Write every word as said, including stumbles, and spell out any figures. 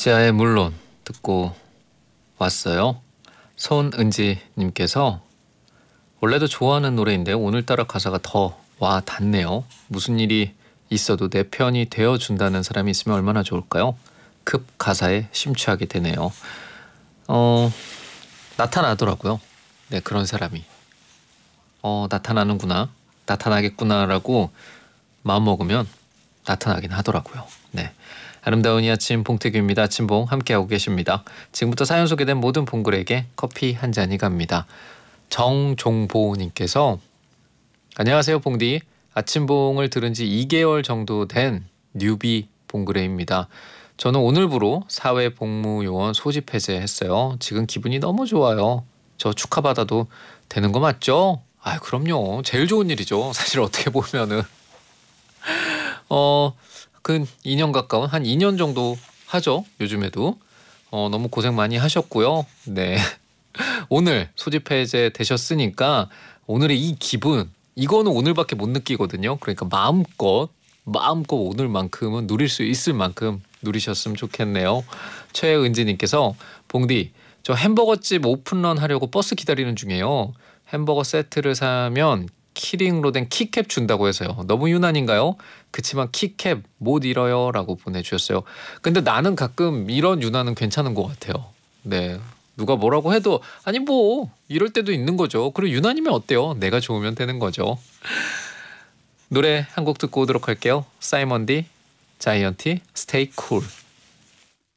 시아의 물론 듣고 왔어요. 손은지님께서 원래도 좋아하는 노래인데 오늘따라 가사가 더 와 닿네요. 무슨 일이 있어도 내 편이 되어준다는 사람이 있으면 얼마나 좋을까요? 급 가사에 심취하게 되네요. 어 나타나더라고요. 네, 그런 사람이 어 나타나는구나, 나타나겠구나라고 마음먹으면 나타나긴 하더라고요. 네, 아름다운 이 아침 봉태규입니다. 아침봉 함께하고 계십니다. 지금부터 사연 소개된 모든 봉글에게 커피 한 잔이 갑니다. 정종보님께서 안녕하세요 봉디. 아침봉을 들은 지 이 개월 정도 된 뉴비 봉그레입니다. 저는 오늘부로 사회복무요원 소집 해제했어요. 지금 기분이 너무 좋아요. 저 축하받아도 되는 거 맞죠? 아, 그럼요. 제일 좋은 일이죠. 사실 어떻게 보면은 어, 그 이 년 가까운 한 이 년 정도 하죠. 요즘에도 어, 너무 고생 많이 하셨고요. 네. 오늘 소집 해제 되셨으니까 오늘의 이 기분, 이거는 오늘밖에 못 느끼거든요. 그러니까 마음껏 마음껏 오늘만큼은 누릴 수 있을 만큼 누리셨으면 좋겠네요. 최은지님께서 봉디, 저 햄버거집 오픈런 하려고 버스 기다리는 중이에요. 햄버거 세트를 사면 키링으로 된 키캡 준다고 해서요. 너무 유난인가요? 그치만 키캡 못 잃어요 라고 보내주셨어요. 근데 나는 가끔 이런 유난은 괜찮은 것 같아요. 네, 누가 뭐라고 해도 아니 뭐 이럴 때도 있는 거죠. 그리고 유난이면 어때요? 내가 좋으면 되는 거죠. 노래 한 곡 듣고 오도록 할게요. 사이먼 디 자이언티 스테이 쿨.